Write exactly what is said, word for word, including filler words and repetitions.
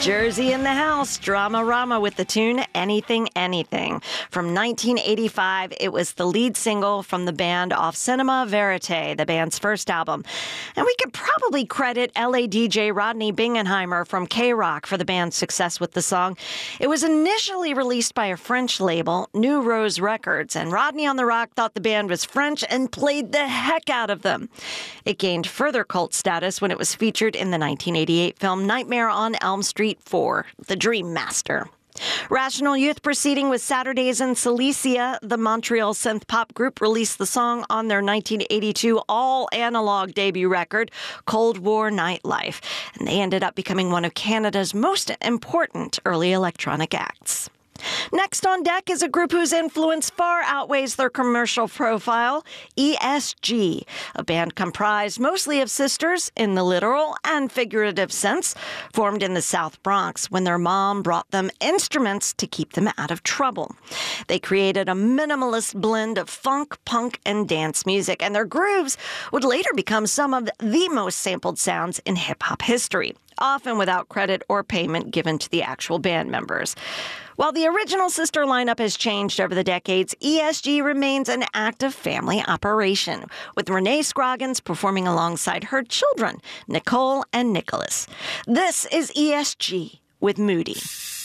Jersey in the house, Dramarama with the tune Anything, Anything. From nineteen eighty-five, it was the lead single from the band off Cinema Verite, the band's first album. And we could probably credit L A D J Rodney Bingenheimer from K-Rock for the band's success with the song. It was initially released by a French label, New Rose Records, and Rodney on the Rock thought the band was French and played the heck out of them. It gained further cult status when it was featured in the nineteen eighty-eight film Nightmare on Elm Street four, The Dream Master. Rational Youth proceeding with Saturdays in Silesia, the Montreal synth-pop group released the song on their nineteen eighty-two all-analog debut record, Cold War Nightlife, and they ended up becoming one of Canada's most important early electronic acts. Next on deck is a group whose influence far outweighs their commercial profile, E S G, a band comprised mostly of sisters in the literal and figurative sense, formed in the South Bronx when their mom brought them instruments to keep them out of trouble. They created a minimalist blend of funk, punk, and dance music, and their grooves would later become some of the most sampled sounds in hip-hop history, often without credit or payment given to the actual band members. While the original sister lineup has changed over the decades, E S G remains an active family operation, with Renee Scroggins performing alongside her children, Nicole and Nicholas. This is E S G with Moody.